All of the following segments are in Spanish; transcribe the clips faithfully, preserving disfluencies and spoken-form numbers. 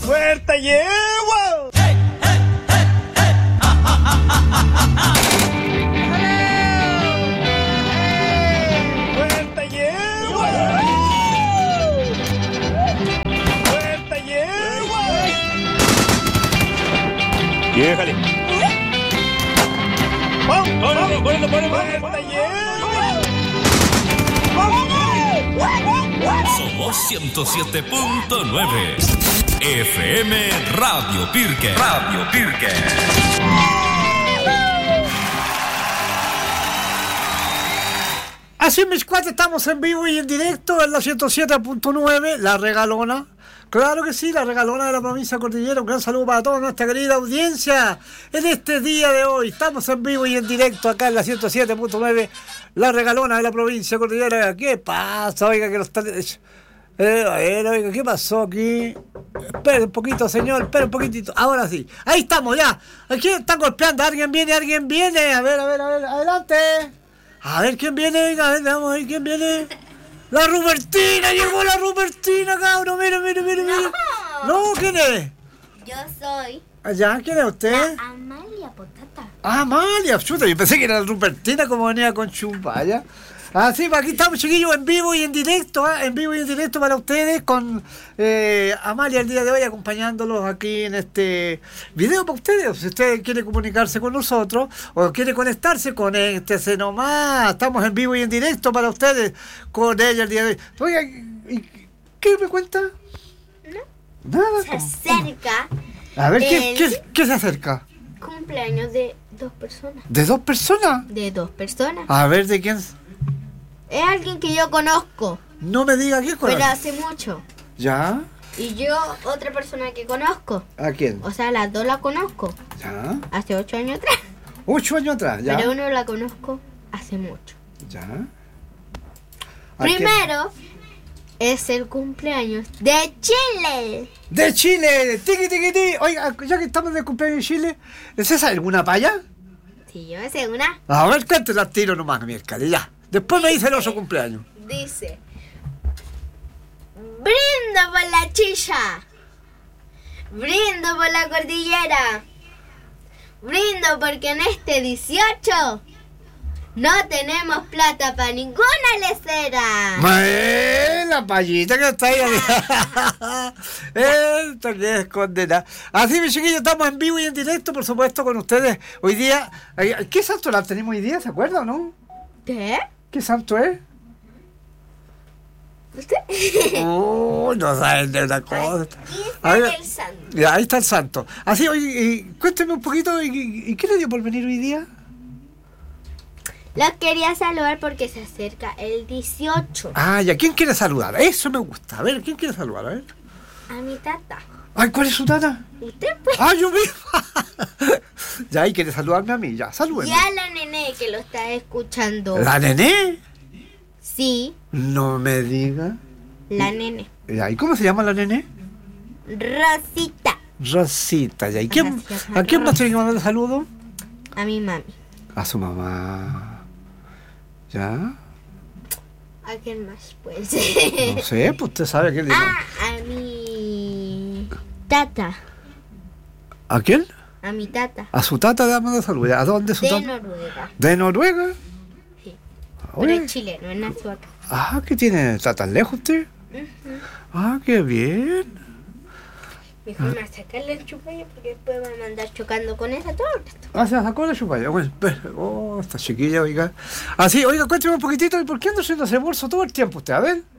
¡Fuerte llevo! Déjale. ¡Vamos! ¡Vamos! ¡Ponelo, ponelo, Somos ciento siete punto nueve F M Radio Pirque. Radio Pirque. Así mis cuates, estamos en vivo y en directo en la ciento siete punto nueve, La Regalona. Claro que sí, La Regalona de la provincia de Cordillera. Un gran saludo para toda nuestra querida audiencia. En este día de hoy estamos en vivo y en directo acá en la ciento siete punto nueve, La Regalona de la provincia de Cordillera. ¿Qué pasa? Oiga, que los están... Eh, a ver, oiga, ¿qué pasó aquí? Espera un poquito, señor, espera un poquitito. Ahora sí, ahí estamos ya. Aquí están golpeando, alguien viene, alguien viene. A ver, a ver, a ver, adelante. A ver, ¿quién viene? Oiga, a ver, vamos a ver, ¿quién viene? ¡La Rupertina! ¡Llegó la Rupertina, cabrón! ¡Mire, mire, mire, mire! No, ¿no? ¿Quién es? Yo soy... ¿Allá? ¿Quién es usted? La Amalia Potata. Ah, Amalia, chuta, yo pensé que era la Rupertina como venía con Chumpaya. Ah, sí, aquí estamos, chiquillos, en vivo y en directo, ¿eh? En vivo y en directo para ustedes, con eh, Amalia el día de hoy, acompañándolos aquí en este video para ustedes. Si usted quiere comunicarse con nosotros o quiere conectarse, conéctese nomás. Estamos en vivo y en directo para ustedes con ella el día de hoy. Oiga, ¿qué me cuenta? No. Nada. Se acerca. A ver, ¿qué, el qué, qué se acerca? Cumpleaños de dos personas. ¿De dos personas? De dos personas. A ver, ¿de quién? Es alguien que yo conozco. No me diga qué cosa. Pero hace mucho. ¿Ya? Y yo, otra persona que conozco. ¿A quién? O sea, las dos la conozco. ¿Ya? Hace ocho años atrás. Ocho años atrás, ¿ya? Pero uno la conozco hace mucho. ¿Ya? Primero es el cumpleaños de Chile. ¡De Chile! ¡Tiki, tiki, tiki! Oiga, ya que estamos de cumpleaños de Chile, ¿es esa alguna paya? Sí, yo sé una. A ver, cuéntela al tiro nomás, mi alcalde, ya. Después me dice el oso cumpleaños. Dice: brindo por la chilla, brindo por la cordillera, brindo porque en este dieciocho no tenemos plata para ninguna lecera. ¡Mae, la payita que está ahí! Esto que es condena. Así, mis chiquillos, estamos en vivo y en directo, por supuesto, con ustedes. Hoy día, ¿qué santo la tenemos hoy día? ¿Se acuerdan o no? ¿Qué? ¿Qué santo es? ¿Usted? Oh, no saben de una cosa. Ahí está el santo. Ya, ahí está el santo. Así, oye, cuénteme un poquito, ¿y, y qué le dio por venir hoy día? Los quería saludar porque se acerca el dieciocho. Ah, ¿y a quién quiere saludar? Eso me gusta. A ver, ¿quién quiere saludar? A ver. A mi tata. Ay, ¿cuál es su tata? ¿Usted pues? Ah, yo mismo. Ya, y quiere saludarme a mí, ya, salúdeme. Y a la nené que lo está escuchando. ¿La nené? Sí, No me diga. la nene. Ya, ¿y cómo se llama la nené? Rosita. Rosita, ya. ¿Y quién, Gracias, a quién más Rosa. tiene que mandar saludo? A mi mami. A su mamá. ¿Ya? ¿A quién más pues? No sé, pues usted sabe que le... Ah, a mi tata. ¿A quién? A mi tata. A su tata de mandar saludos. ¿A dónde es su De tata? Noruega. ¿De Noruega? Sí. Oye. Pero es chileno, es nació acá. Ah, ¿qué tiene? ¿Está tan lejos usted? Uh-huh. Ah, qué bien. Mejor me sacarle el chupallo porque después va a mandar chocando con esa todo el resto. Ah, se la sacó la chupalla. Bueno, pero- oh, esta chiquilla, oiga. Así, oiga, cuénteme un poquitito. ¿Y por qué anda haciendo ese bolso todo el tiempo usted? A ver.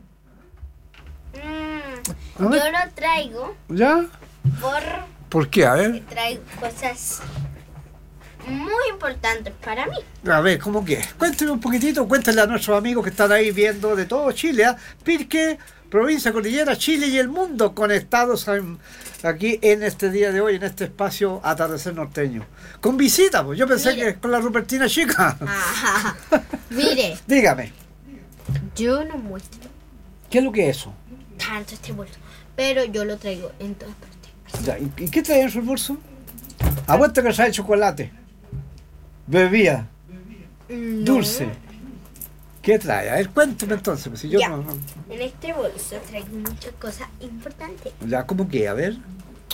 Mm, A ver. yo lo traigo ¿Ya? por ¿Por qué? A que ver. traigo cosas muy importantes para mí. A ver, ¿cómo qué? Cuénteme un poquitito. Cuéntenle a nuestros amigos que están ahí viendo de todo Chile, ¿ah? Pirque, provincia Cordillera, Chile y el mundo conectados en- aquí en este día de hoy, en este espacio Atardecer Norteño. Con visita, pues. Yo pensé Mire. que con la Rupertina chica. Ajá. Mire, Dígame, yo no muestro ¿qué es lo que es eso? tanto este bolso, pero yo lo traigo en todas partes. Ya, ¿y, y qué trae en su bolso? Apuesto que trae chocolate, bebida, No. dulce. ¿Qué trae? A ver, cuéntame entonces. Pues, si yo Ya. no- no- En este bolso traigo muchas cosas importantes. ya, ¿cómo que? A ver.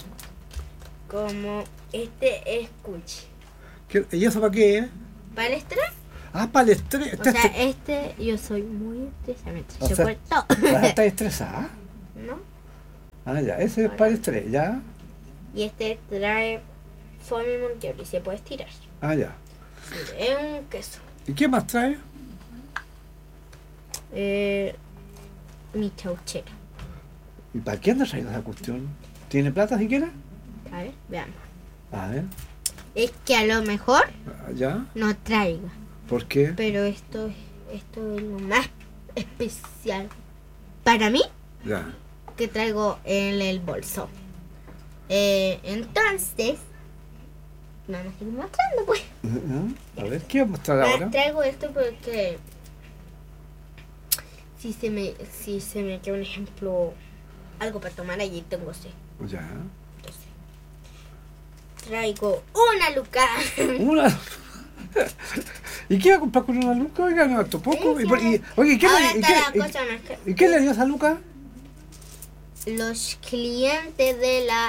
como este es Cuchi. ¿Qué- ¿Y eso para qué? Eh? Para el estrés, Ah, para el estrés. o Este- sea, este- este yo soy muy estresada, o yo sea, por todo. ¿Estás estresada? ¿No? Ah, ya, ese es para el estrés, ¿ya? Y este trae foamy monkey y se puede estirar. Ah, ya. Es un queso. ¿Y qué más trae? Eh, mi chauchera. ¿Y para qué anda trayendo esa cuestión? ¿Tiene plata siquiera? A ver, veamos. A ver, Es que a lo mejor ah, ¿ya? no traiga, ¿Por qué? pero esto, es- esto es lo más especial para mí Ya. que traigo en el bolso. Eh, entonces, vamos a seguir mostrando pues. ¿Ah? A ver, ¿qué vamos a mostrar Ah, ahora? traigo esto porque si se me si se me queda un ejemplo algo para tomar allí tengo sed. Ya. Entonces, traigo una luca. Una. ¿Y qué va a comprar con una luca? Oiga, no, esto poco. Sí, ¿Y, por- y- oye, ¿qué Ahora le, y está qué- la y- cosa más que ¿y qué le dio esa luca? los clientes de la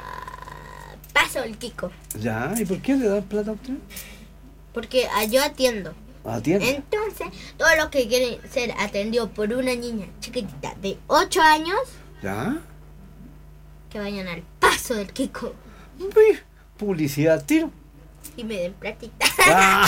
Paso el Kiko, Ya, ¿y por qué le dan plata a usted? porque ah, yo atiendo. Atiende. Entonces, todos los que quieren ser atendidos por una niña chiquitita de ocho años, ¿Ya? que vayan al Paso del Kiko Uy, publicidad al tiro. y me den platita. Ah,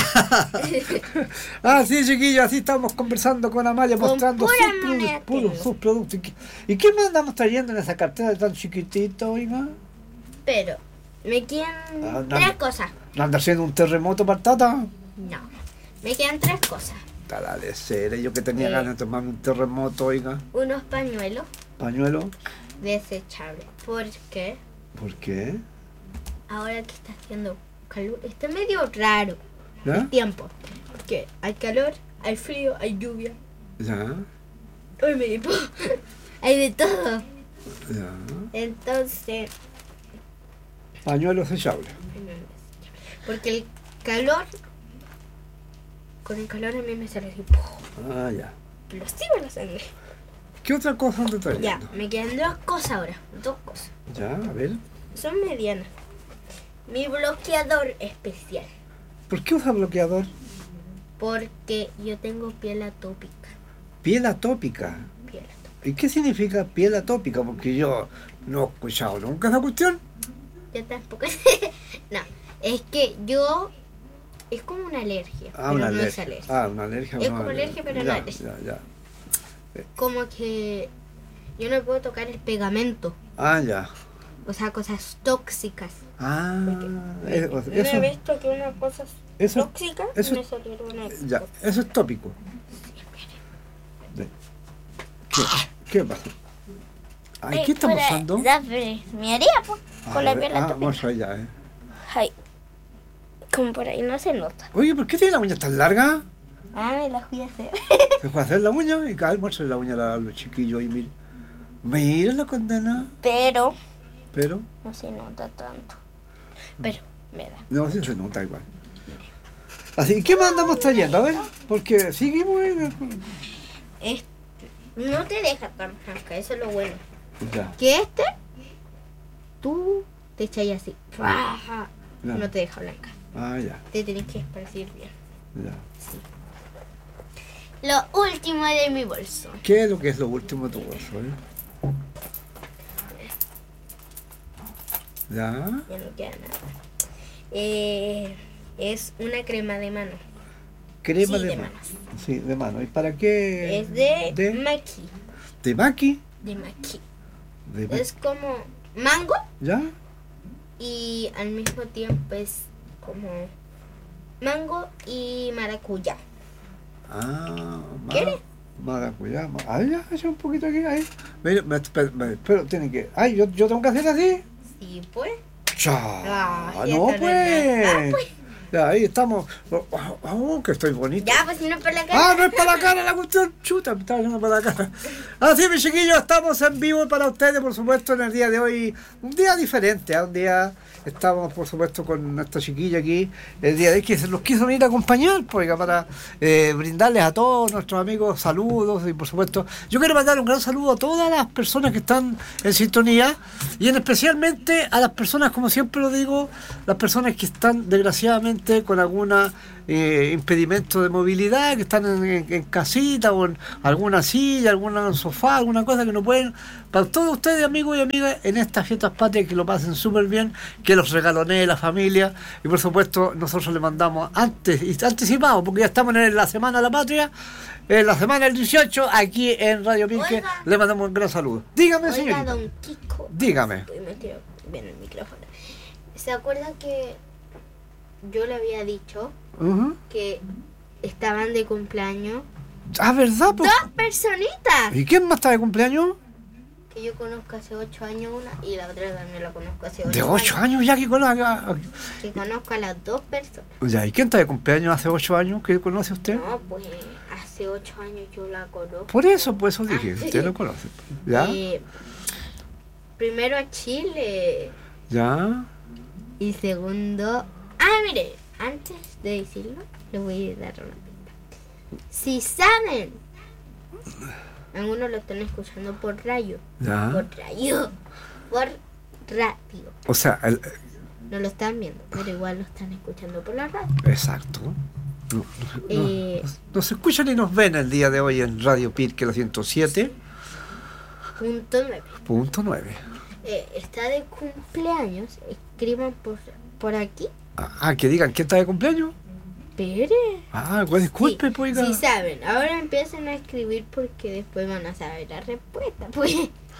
ah, sí, chiquillos, así estamos conversando con Amalia, Con mostrando sus, pura produ- moneda puros- tengo. sus productos. ¿Y qué, ¿Y qué me andamos trayendo en esa cartera tan chiquitita, oiga? Pero me quedan Ah, no. tres cosas. ¿No anda haciendo un terremoto para Tata? No, me quedan tres cosas. Tala de ser, yo que tenía Sí. ganas de tomarme un terremoto, oiga. Unos pañuelos Pañuelo, desechables. Porque ¿por qué? ahora que está haciendo calor, está medio raro ¿Ya? el tiempo. Porque hay calor, hay frío, hay lluvia. ¿Ya? Ay, me dio- hay de todo. ¿Ya? Entonces, Pañuelo desechable. porque el calor, con el calor a mí me sale así, Ah, ya. explosiva la sangre. ¿Qué otra cosa anda Ya, trayendo? me quedan dos cosas ahora, dos cosas. Ya, a ver. Son medianas. Mi bloqueador especial, ¿Por qué usa bloqueador? porque yo tengo piel atópica. Piel atópica. Piel atópica. ¿Y qué significa piel atópica? Porque yo no he escuchado nunca esa cuestión. Yo tampoco sé. No, es que yo. Es como una alergia. Ah, pero una no es alergia. alergia. Ah, una alergia. Es no, como alergia, pero no ya, alergia. Ya, ya. Como que yo no puedo tocar el pegamento. Ah, ya. O sea, cosas tóxicas. Ah, eh, o sea, Una eso, vez toqué una cosa eso- tóxica eso- y me salieron una ya, eso es tópico. De- ¿Qué, ¿Qué pasa? Ay, ¿qué estamos usando? Me haría, pues, con la Ah, piel ah, atópica. vamos allá, eh. Ay, como por ahí no se nota. Oye, ¿por qué tiene la uña tan larga? Ah, me la fui a hacer. Se fue a hacer la uña y cada vez muestra la uña a los chiquillos y mira. Mira la condena. Pero Pero, no se nota tanto. Pero me da. no, sí se nota igual. Así, ¿qué más andamos trayendo? A ver, porque seguimos. eh, Es- no te deja tan blanca, eso es lo bueno. Ya, Que este, tú te echas así. ¡Fua! ya. No te deja blanca. Ah, ya, Te tienes que esparcir bien. ya. Lo último de mi bolso. ¿Qué es lo que es lo último de tu bolso? Eh? Ya, Ya no queda nada. Eh, es una crema de mano. crema Sí, de, de mano. manos. Sí, de mano. ¿Y para qué? Es de, de, maqui. de maqui. De maqui. De ma- Es como mango ¿Ya? y al mismo tiempo es como mango y maracuyá. Ah, ma- ¿Quieres? maracuyá. ma- Ah, ya, echa un poquito aquí, ahí. Mira, me- me- me- pero tiene que. Ay, yo, yo tengo que hacer así. Sí, pues. ¡Cha! Ah, ya no, está bien. Ah, pues. pues. Ya, ahí estamos. Oh, oh, oh, que estoy bonito. Ya, pues si no es por la cara. Ah, no es para la cara la cuestión. Chuta, me estaba yendo para la cara. Así, mis chiquillos, estamos en vivo para ustedes, por supuesto, en el día de hoy. Un día diferente, ¿eh? Un día estamos, por supuesto, con nuestra chiquilla aquí. El día de hoy que se los quiso venir a acompañar, pues, para eh, brindarles a todos nuestros amigos saludos. Y, por supuesto, yo quiero mandar un gran saludo a todas las personas que están en sintonía. Y en especialmente a las personas, como siempre lo digo, las personas que están, desgraciadamente, con alguna eh, impedimento de movilidad, que están en, en, en casita o en alguna silla, algún sofá, alguna cosa que no pueden. Para todos ustedes, amigos y amigas, en estas fiestas patrias, que lo pasen súper bien, que los regalonee la familia. Y por supuesto, nosotros le mandamos antes, y anticipado, porque ya estamos en la Semana de la Patria, en la semana del dieciocho, aquí en Radio Pirque. Oiga, le mandamos un gran saludo. Dígame, oiga, señorita. Don Kiko. Dígame. Uy, me tiro bien el micrófono. ¿Se acuerda que yo le había dicho uh-huh. que estaban de cumpleaños? Ah, ¿verdad? Pues, dos personitas. ¿Y quién más está de cumpleaños? Que yo conozco hace ocho años una y la otra también la conozco hace ocho años. ¿De ocho años ya que conozco? Que conozco a las dos personas. Ya, ¿y quién está de cumpleaños hace ocho años que conoce usted? No, pues hace ocho años yo la conozco. Por eso, pues eso dije, ah, usted lo conoce. ¿Ya? Eh, primero a Chile. ¿Ya? Y segundo... Ah, mire, antes de decirlo, le voy a dar una pista. Si saben, algunos lo están escuchando por radio. ¿Ya? Por radio. Por radio. O sea, el... no lo están viendo, pero igual lo están escuchando por la radio. Exacto. No, no, eh, no, nos escuchan y nos ven el día de hoy en Radio Pirque, la ciento siete punto nueve. Punto nueve. Eh, está de cumpleaños, escriban por, por aquí. Ah, que digan quién está de cumpleaños. Espere. Ah, pues disculpe, sí, pues. Sí saben, ahora empiecen a escribir porque después van a saber la respuesta, pues.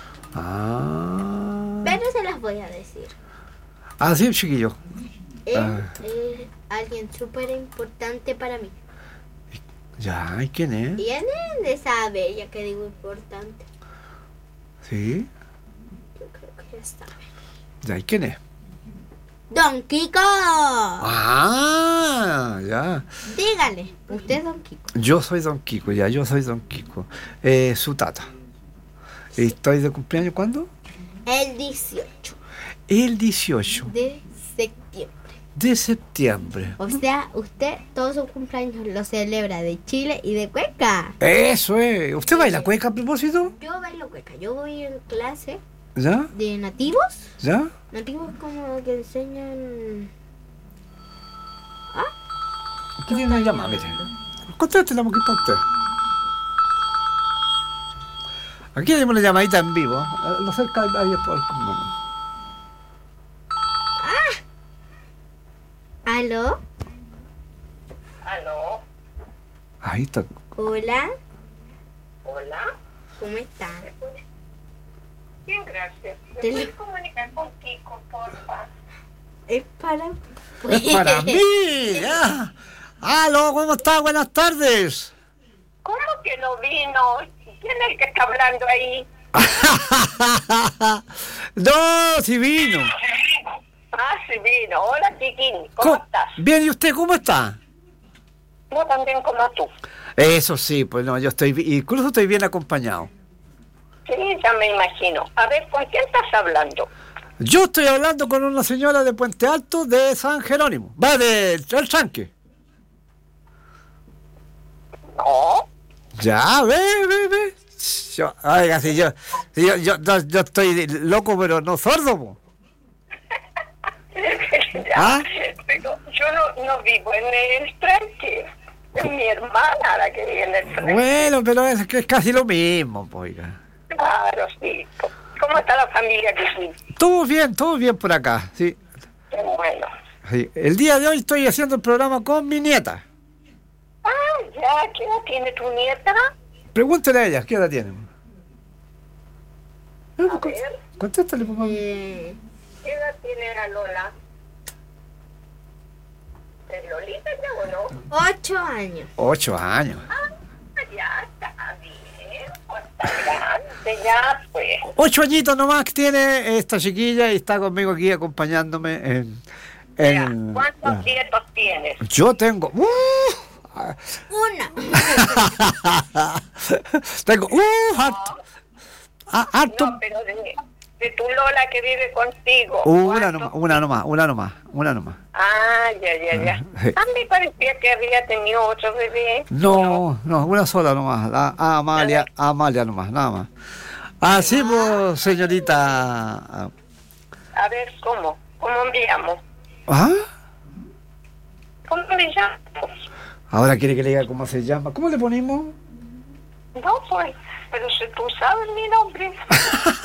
Ah. Pero se las voy a decir. Ah, sí, chiquillo. Él ah. es alguien súper importante para mí. Ya, ¿y quién es? ¿Quién es de esa bella que digo importante? Sí. Yo creo que ya sabe. Ya, ¿y quién es? ¡Don Kiko! Ah, ya. Dígale, usted es Don Kiko. Yo soy Don Kiko, ya, yo soy Don Kiko. Eh, su tata. Sí. ¿Estoy de cumpleaños cuándo? El dieciocho. El dieciocho. De septiembre. De septiembre. O sea, usted todos sus cumpleaños lo celebra de Chile y de cueca. Eso es. ¿Usted sí. baila cueca a propósito? Yo bailo cueca. Yo voy en clase. ¿Ya? ¿De nativos? ¿Ya? Nativos como que enseñan... ¿Ah? ¿Qué tiene una llamada? Mire. Contéstela, la moquita a usted. Aquí hay una llamadita en vivo. Lo cerca ahí es por... ¡Ah! ¿Aló? ¿Aló? Ahí está. ¿Hola? ¿Hola? ¿Cómo están? Bien, gracias. ¿Me Te puedes comunicar con Kiko, porfa? Es para... ¡Es para mí! ¡Ah! ¡Aló! ¿Cómo está? Buenas tardes. ¿Cómo que no vino? ¿Quién es el que está hablando ahí? No, sí vino. Ah, sí vino. Hola, Chiquín. ¿Cómo, ¿Cómo estás? Bien, ¿y usted cómo está? Yo también como tú. Eso sí, pues no, yo estoy... Incluso estoy bien acompañado. Sí, ya me imagino. A ver, ¿con quién estás hablando? Yo estoy hablando con una señora de Puente Alto de San Jerónimo. Va de El Chanque. No. Ya, ve, ve, ve. Yo, oiga, si yo, si yo, yo, yo, yo estoy loco, pero no sordo, po. Ya, ¿Ah? Pero yo no, no vivo en el tranque. Es mi hermana la que vive en el tranque. Bueno, pero es que es casi lo mismo, po, oiga. Claro, sí. ¿Cómo está la familia aquí? Todo bien, todo bien por acá, sí. Qué bueno. Sí. El día de hoy estoy haciendo el programa con mi nieta. Ah, ya, ¿qué edad tiene tu nieta? Pregúntele a ella, ¿qué edad tiene? A ver. Contéstale, por favor. ¿Qué edad tiene la Lola? ¿Es Lolita ya o no? Ocho años. Ocho años. Ah, ya está bien. Pues está grande ya, pues. Ocho añitos nomás que tiene esta chiquilla y está conmigo aquí acompañándome en, En- ¿Cuántos ya. nietos tienes? Yo tengo. ¡Uh! Una. tengo. ¡Uh! Harto. Ah, harto. No, pero de, de tu Lola que vive contigo. Una ¿cuántos? nomás, una nomás, una nomás, una nomás. Ah, ya, ya, ya. Ah, sí. A mí parecía que había tenido otro bebé. No, no, una sola nomás. La a Amalia, a Amalia nomás, nada más. Así pues, señorita. A ver, ¿cómo? ¿Cómo me llamo? ¿Ah? ¿Cómo me llamo? Ahora quiere que le diga cómo se llama. ¿Cómo le ponemos? No, pues, pero si tú sabes mi nombre.